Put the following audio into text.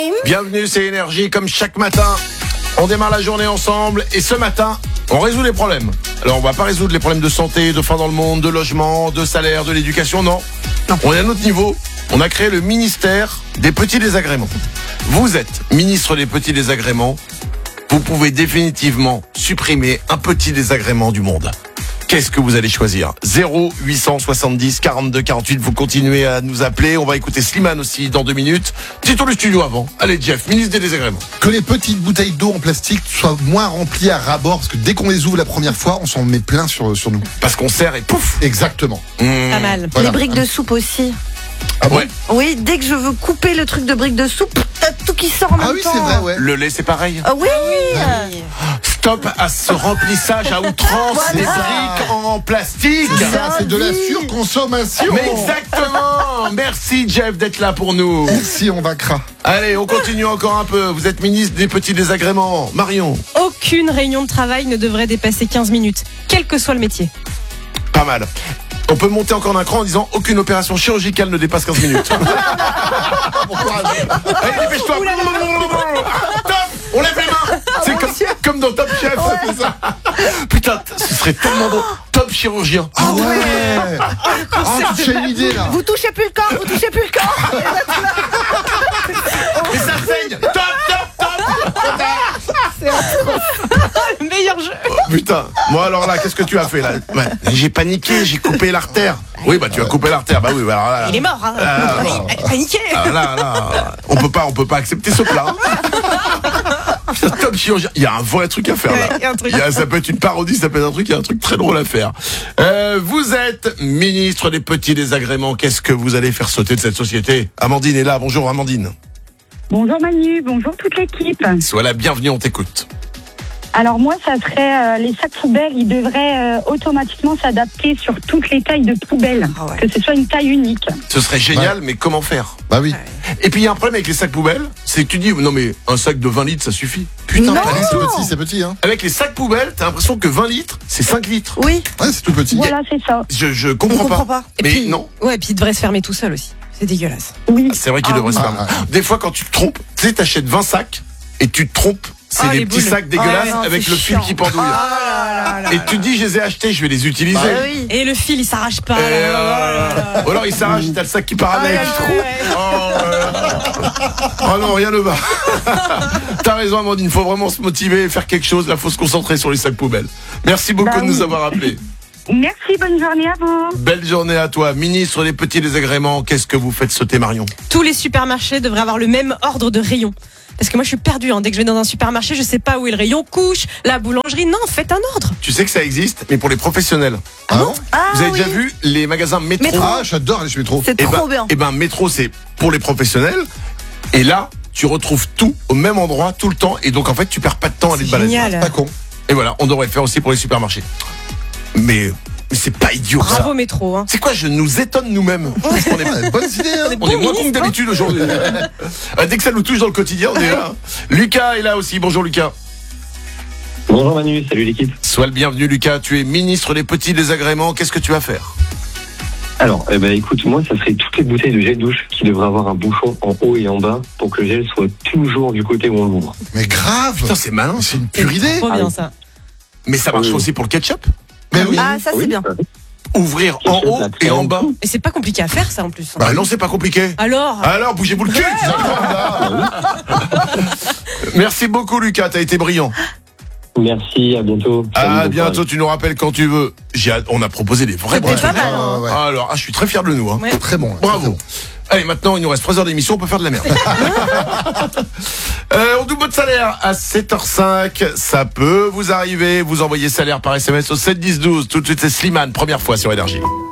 Bienvenue, c'est Énergie, comme chaque matin. On démarre la journée ensemble et ce matin, on résout les problèmes. Alors, on va pas résoudre les problèmes de santé, de faim dans le monde, de logement, de salaire, de l'éducation, non. On est à un autre niveau. On a créé le ministère des petits désagréments. Vous êtes ministre des petits désagréments. Vous pouvez définitivement supprimer un petit désagrément du monde. Qu'est-ce que vous allez choisir ? 0870 42 48, vous continuez à nous appeler. On va écouter Slimane aussi dans 2 minutes. Tito le studio avant. Allez Jeff, ministre des désagréments. Que les petites bouteilles d'eau en plastique soient moins remplies à ras-bord, parce que dès qu'on les ouvre la première fois, on s'en met plein sur nous. Parce qu'on sert et pouf. Exactement. Pas mal. Voilà. Les briques de soupe aussi. Ah bon ? Ouais. Oui, dès que je veux couper le truc de briques de soupe, t'as tout qui sort en même Ah oui, temps. c'est vrai, ouais. Le lait c'est pareil. Ah oui. Stop à ce remplissage à outrance des briques en plastique. Ça, c'est de la surconsommation. Mais exactement. Merci Jeff d'être là pour nous. Merci, on va cra. Allez, on continue encore un peu. Vous êtes ministre des petits désagréments. Marion. Aucune réunion de travail ne devrait dépasser 15 minutes, quel que soit le métier. Pas mal. On peut monter encore d'un cran en disant aucune opération chirurgicale ne dépasse 15 minutes. Bon courage. Allez, dépêche-toi. Top. On lève les mains. C'est comme dans Top Chef. C'est ça. Putain, ce serait tellement bon. Top chirurgien. Ah ouais. Ah, tu as une idée là. Vous touchez plus le corps, vous touchez plus le corps. Mais ça saigne. Top. Le meilleur jeu. Oh, putain. Moi alors là, qu'est-ce que tu as fait là ? Ouais, j'ai paniqué, j'ai coupé l'artère. Oui, bah tu as coupé l'artère. Bah oui, bah alors là. Il est mort, hein. Paniqué. Là, on peut pas accepter ce plat. Putain, Top chirurgien. Il y a un vrai truc à faire là. Ouais, il y a un truc. Ça peut être une parodie, ça peut être un truc, il y a un truc très drôle à faire. Vous êtes ministre des petits désagréments. Qu'est-ce que vous allez faire sauter de cette société ? Amandine est là. Bonjour Amandine. Bonjour Manu, bonjour toute l'équipe. Sois la bienvenue, on t'écoute. Alors moi, ça serait les sacs poubelles, ils devraient automatiquement s'adapter sur toutes les tailles de poubelles, Ah ouais. que ce soit une taille unique. Ce serait génial, mais comment faire ? Bah oui. Et puis il y a un problème avec les sacs poubelles, c'est que tu dis non mais un sac de 20 litres ça suffit. Putain, Non. Ah, c'est petit, hein. avec les sacs poubelles, t'as l'impression que 20 litres, c'est 5 litres. Oui. Ouais, c'est tout petit. Voilà, c'est ça. Je On comprends comprend pas. Et Mais puis, non. Ouais, puis il devrait se fermer tout seul aussi. C'est dégueulasse. Oui. C'est vrai qu'il devrait se faire. Des fois quand tu te trompes, tu sais t'achètes 20 sacs et tu te trompes, c'est Ah, des les petits boules. sacs dégueulasses Ah, non, avec c'est le fil chiant. qui pendouille. Et tu te dis je les ai achetés, je vais les utiliser. Ah oui. Et le fil, il s'arrache pas. Ou alors il s'arrache, t'as le sac qui part avec. Oh non, rien ne va. T'as raison Amandine, faut vraiment se motiver et faire quelque chose. Là, faut se concentrer sur les sacs poubelles. Merci beaucoup Bah de nous oui. avoir appelés. Merci, bonne journée à vous. Belle journée à toi. Ministre des petits désagréments, qu'est-ce que vous faites sauter Marion ? Tous les supermarchés devraient avoir le même ordre de rayon. Parce que moi, je suis perdue. Dès que je vais dans un supermarché, je sais pas où est le rayon couche, la boulangerie. Non, faites un ordre. Tu sais que ça existe, mais pour les professionnels. Ah bon ? Vous avez oui. déjà vu les magasins métro ? Métro. Ah, j'adore aller chez Métro. C'est trop bien. Eh ben, métro, c'est pour les professionnels. Et là, tu retrouves tout au même endroit, tout le temps. Et donc, en fait, tu perds pas de temps à aller te balader. Génial. Pas con. Et voilà, on devrait le faire aussi pour les supermarchés. Mais c'est pas idiot, ça. Bravo métro. Hein. C'est quoi, je nous étonne nous-mêmes. Parce qu'on est, Ouais, bonne idée, hein. on est moins con que d'habitude aujourd'hui. Dès que ça nous touche dans le quotidien, on est là. Lucas est là aussi. Bonjour Lucas. Bonjour Manu, salut l'équipe. Sois le bienvenu Lucas. Tu es ministre des petits désagréments. Qu'est-ce que tu vas faire ? Alors, écoute, moi, ça serait toutes les bouteilles de gel douche qui devraient avoir un bouchon en haut et en bas pour que le gel soit toujours du côté où on l'ouvre. Mais grave. Putain, c'est malin. C'est une pure idée. Trop bien ça. Mais ça marche Oui. aussi pour le ketchup. Mais oui. Ah, ça c'est bien. Ouvrir en haut et en bas. Et c'est pas compliqué à faire ça en plus. Bah non, c'est pas compliqué. Alors, Alors, bougez-vous le cul. Merci beaucoup Lucas, t'as été brillant. Merci, à bientôt. Salut, À bon bientôt, courage. tu nous rappelles quand tu veux. On a proposé des vrais C'était bons pas trucs. mal, hein. Ouais. Alors, je suis très fier de nous. Hein. Ouais. Très bon. là, Bravo. très bon. Allez, maintenant, il nous reste 3 heures d'émission, on peut faire de la merde. On double votre salaire à 7h05. Ça peut vous arriver. Vous envoyez salaire par SMS au 7 10 12. Tout de suite, c'est Slimane, première fois sur Énergie.